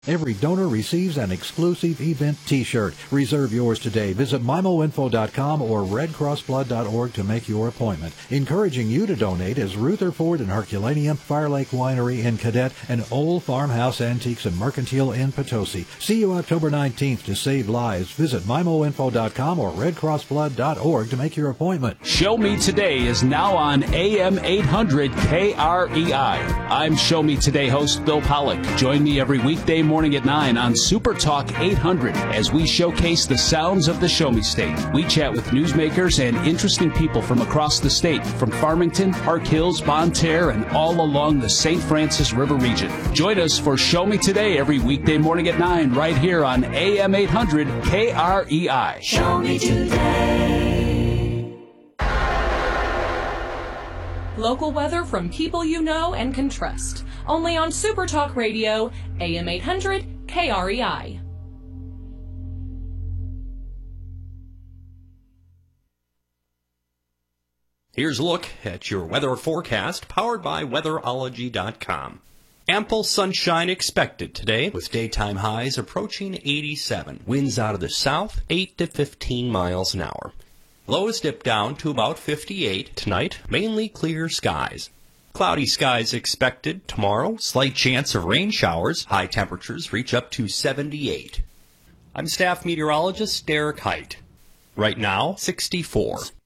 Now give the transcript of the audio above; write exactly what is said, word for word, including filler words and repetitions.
Every donor receives an exclusive event T-shirt. Reserve yours today. Visit mimo info dot com or red cross blood dot org to make your appointment. Encouraging you to donate is Rutherford and Herculaneum, Fire Lake Winery in Cadet, and Old Farmhouse Antiques and Mercantile in Potosi. See you October nineteenth to save lives. Visit mimo info dot com or red cross blood dot org to make your appointment. Show Me Today is now on A M eight hundred K R E I. I'm Show Me Today host Bill Pollock. Join me every weekday morning at nine on Super Talk eight hundred as we showcase the sounds of the Show Me State. We chat with newsmakers and interesting people from across the state, from Farmington, Park Hills, Bonne Terre, and all along the Saint Francis River region. Join us for Show Me Today every weekday morning at nine right here on A M eight hundred K R E I. Show Me Today. Local weather from people you know and can trust. Only on Super Talk Radio, A M eight hundred K R E I. Here's a look at your weather forecast, powered by weatherology dot com. Ample sunshine expected today, with daytime highs approaching eighty-seven. Winds out of the south, eight to fifteen miles an hour. Lows dip down to about fifty-eight. Tonight, mainly clear skies. Cloudy skies expected tomorrow. Slight chance of rain showers. High temperatures reach up to seventy-eight. I'm staff meteorologist Derek Height. Right now, sixty-four.